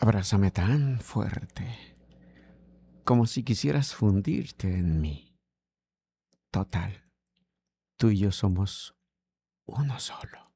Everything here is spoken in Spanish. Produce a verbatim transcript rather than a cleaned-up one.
Abrázame tan fuerte, como si quisieras fundirte en mí. Total, tú y yo somos uno solo.